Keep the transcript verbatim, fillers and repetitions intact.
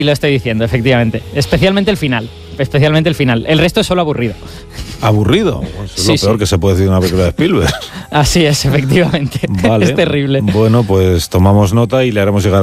Y lo estoy diciendo, efectivamente. Especialmente el final. Especialmente el final. El resto es solo aburrido. ¿Aburrido? Pues es Sí, lo peor sí. que se puede decir de una película de Spielberg. Así es, efectivamente. Vale. Es terrible. Bueno, pues tomamos nota y le haremos llegar